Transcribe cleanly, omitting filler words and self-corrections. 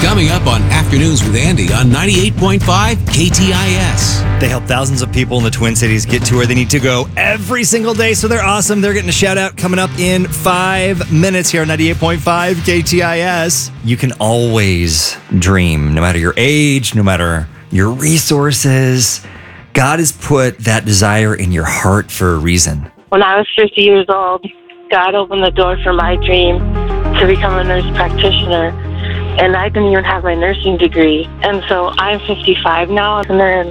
Coming up on Afternoons with Andy on 98.5 KTIS. They help thousands of people in the Twin Cities get to where they need to go every single day, so they're awesome. They're getting a shout out coming up in 5 minutes here on 98.5 KTIS. You can always dream, no matter your age, no matter your resources. God has put that desire in your heart for a reason. When I was 50 years old, God opened the door for my dream to become a nurse practitioner. And I didn't even have my nursing degree. And so I'm 55 now, and then